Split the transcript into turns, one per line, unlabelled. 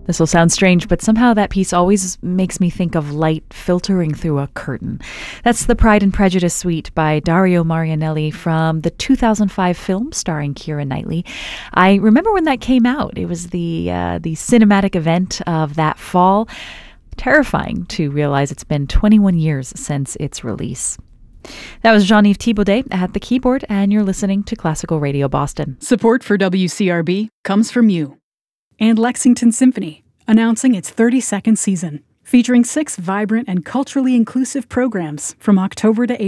This will sound strange, but somehow that piece always makes me think of light filtering through a curtain. That's the Pride and Prejudice suite by Dario Marianelli from the 2005 film starring Keira Knightley. I remember when that came out. It was the cinematic event of that fall. Terrifying to realize it's been 21 years since its release. That was Jean-Yves Thibaudet at the keyboard, and you're listening to Classical Radio Boston.
Support for WCRB comes from you. And Lexington Symphony, announcing its 32nd season, featuring 6 vibrant and culturally inclusive programs from October to April.